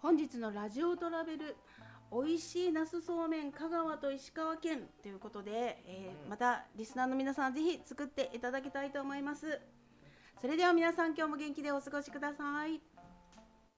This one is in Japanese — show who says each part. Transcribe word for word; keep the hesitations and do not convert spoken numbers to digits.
Speaker 1: 本日のラジオトラベル、美味しいナスそうめん香川と石川県ということで、えー、またリスナーの皆さんぜひ作っていただきたいと思います。それでは皆さん、今日も元気でお過ごしください。